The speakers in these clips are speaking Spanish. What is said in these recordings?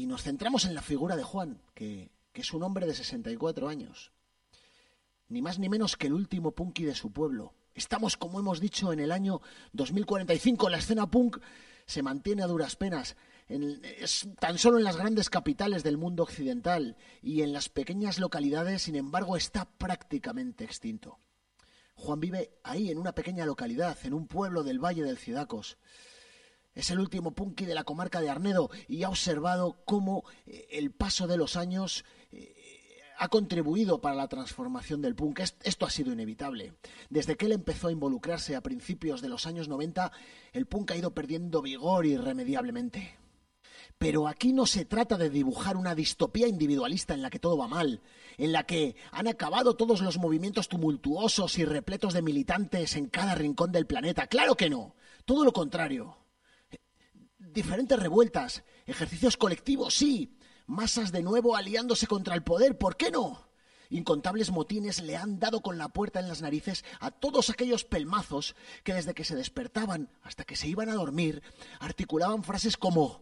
Y nos centramos en la figura de Juan, que es un hombre de 64 años. Ni más ni menos que el último punky de su pueblo. Estamos, como hemos dicho, en el año 2045. La escena punk se mantiene a duras penas. Tan solo en las grandes capitales del mundo occidental y en las pequeñas localidades, sin embargo, está prácticamente extinto. Juan vive ahí, en una pequeña localidad, en un pueblo del Valle del Cidacos. Es el último punky de la comarca de Arnedo y ha observado cómo el paso de los años ha contribuido para la transformación del punk. Esto ha sido inevitable. Desde que él empezó a involucrarse a principios de los años 90, el punk ha ido perdiendo vigor irremediablemente. Pero aquí no se trata de dibujar una distopía individualista en la que todo va mal, en la que han acabado todos los movimientos tumultuosos y repletos de militantes en cada rincón del planeta. ¡Claro que no! Todo lo contrario. Diferentes revueltas, ejercicios colectivos, sí. Masas de nuevo aliándose contra el poder, ¿por qué no? Incontables motines le han dado con la puerta en las narices a todos aquellos pelmazos que desde que se despertaban hasta que se iban a dormir articulaban frases como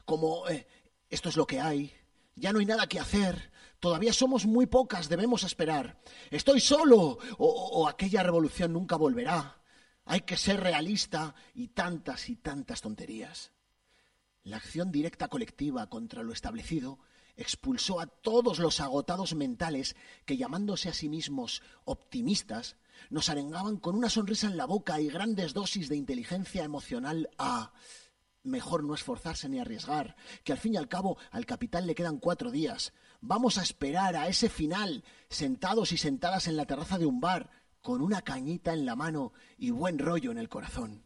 esto es lo que hay, ya no hay nada que hacer, todavía somos muy pocas, debemos esperar, estoy solo o aquella revolución nunca volverá, hay que ser realista y tantas tonterías. La acción directa colectiva contra lo establecido expulsó a todos los agotados mentales que, llamándose a sí mismos optimistas, nos arengaban con una sonrisa en la boca y grandes dosis de inteligencia emocional a mejor no esforzarse ni arriesgar, que al fin y al cabo al capital le quedan 4 días. Vamos a esperar a ese final, sentados y sentadas en la terraza de un bar, con una cañita en la mano y buen rollo en el corazón.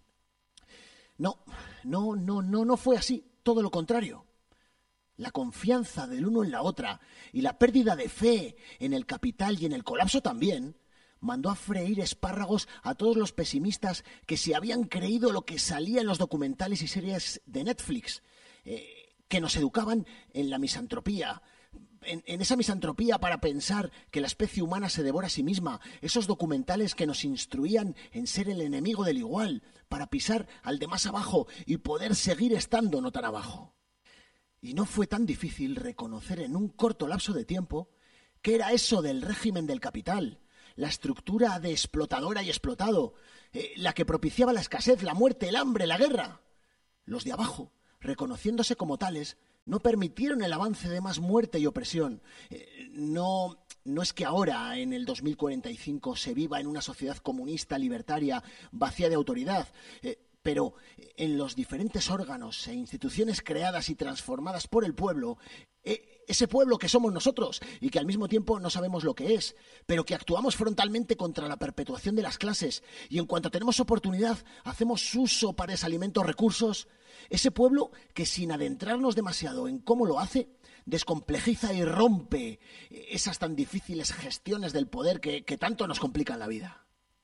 No fue así, todo lo contrario. La confianza del uno en la otra y la pérdida de fe en el capital y en el colapso también mandó a freír espárragos a todos los pesimistas que se habían creído lo que salía en los documentales y series de Netflix, que nos educaban en la misantropía, en esa misantropía para pensar que la especie humana se devora a sí misma, esos documentales que nos instruían en ser el enemigo del igual, para pisar al de más abajo y poder seguir estando no tan abajo. Y no fue tan difícil reconocer en un corto lapso de tiempo qué era eso del régimen del capital, la estructura de explotadora y explotado, la que propiciaba la escasez, la muerte, el hambre, la guerra. Los de abajo, reconociéndose como tales, no permitieron el avance de más muerte y opresión. No es que ahora, en el 2045, se viva en una sociedad comunista, libertaria, vacía de autoridad, pero en los diferentes órganos e instituciones creadas y transformadas por el pueblo, ese pueblo que somos nosotros y que al mismo tiempo no sabemos lo que es, pero que actuamos frontalmente contra la perpetuación de las clases y en cuanto tenemos oportunidad hacemos uso para ese alimento recursos, ese pueblo que sin adentrarnos demasiado en cómo lo hace, descomplejiza y rompe esas tan difíciles gestiones del poder que tanto nos complican la vida.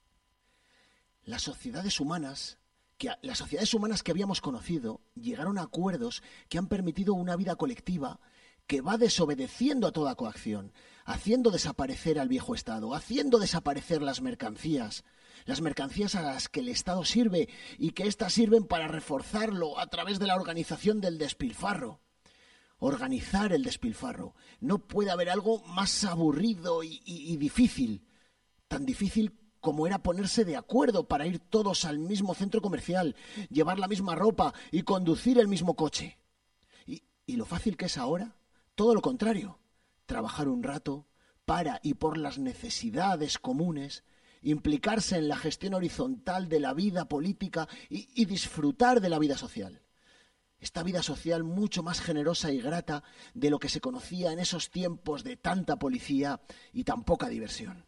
Las sociedades humanas que habíamos conocido llegaron a acuerdos que han permitido una vida colectiva que va desobedeciendo a toda coacción, haciendo desaparecer al viejo Estado, haciendo desaparecer las mercancías a las que el Estado sirve y que éstas sirven para reforzarlo a través de la organización del despilfarro. Organizar el despilfarro. No puede haber algo más aburrido y difícil, tan difícil como era ponerse de acuerdo para ir todos al mismo centro comercial, llevar la misma ropa y conducir el mismo coche. Y lo fácil que es ahora, todo lo contrario, trabajar un rato para y por las necesidades comunes, implicarse en la gestión horizontal de la vida política y disfrutar de la vida social. Esta vida social mucho más generosa y grata de lo que se conocía en esos tiempos de tanta policía y tan poca diversión.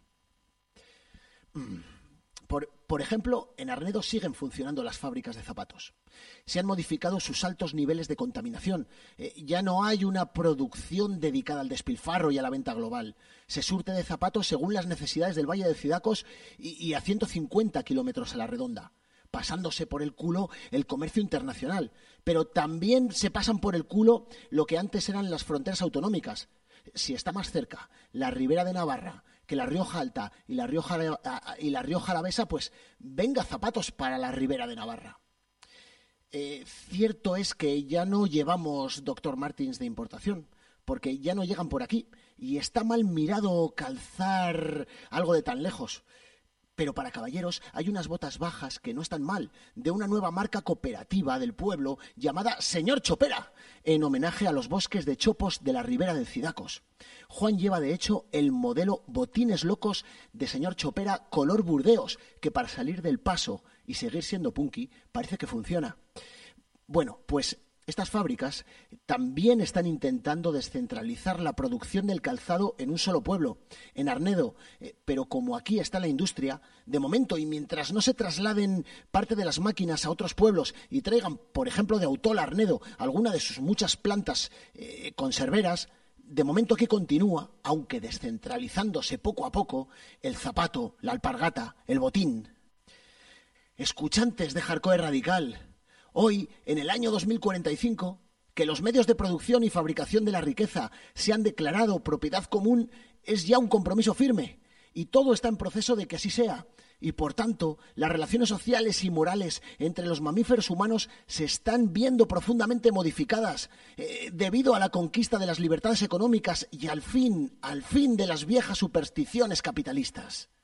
Por ejemplo, en Arnedo siguen funcionando las fábricas de zapatos. Se han modificado sus altos niveles de contaminación. Ya no hay una producción dedicada al despilfarro y a la venta global. Se surte de zapatos según las necesidades del Valle de Cidacos y a 150 kilómetros a la redonda, pasándose por el culo el comercio internacional. Pero también se pasan por el culo lo que antes eran las fronteras autonómicas. Si está más cerca la Ribera de Navarra que la Rioja Alta y la Rioja Alavesa, pues venga zapatos para la Ribera de Navarra. Cierto es que ya no llevamos Dr. Martins de importación, porque ya no llegan por aquí, y está mal mirado calzar algo de tan lejos. Pero para caballeros hay unas botas bajas que no están mal, de una nueva marca cooperativa del pueblo llamada Señor Chopera, en homenaje a los bosques de chopos de la ribera del Cidacos. Juan lleva de hecho el modelo Botines Locos de Señor Chopera color Burdeos, que para salir del paso y seguir siendo punky parece que funciona. Bueno, pues estas fábricas también están intentando descentralizar la producción del calzado en un solo pueblo, en Arnedo, pero como aquí está la industria, de momento y mientras no se trasladen parte de las máquinas a otros pueblos y traigan, por ejemplo, de Autol a Arnedo alguna de sus muchas plantas conserveras, de momento aquí continúa, aunque descentralizándose poco a poco, el zapato, la alpargata, el botín. Escuchantes de hardcore radical, hoy, en el año 2045, que los medios de producción y fabricación de la riqueza se han declarado propiedad común es ya un compromiso firme, y todo está en proceso de que así sea. Y por tanto, las relaciones sociales y morales entre los mamíferos humanos se están viendo profundamente modificadas debido a la conquista de las libertades económicas y al fin de las viejas supersticiones capitalistas.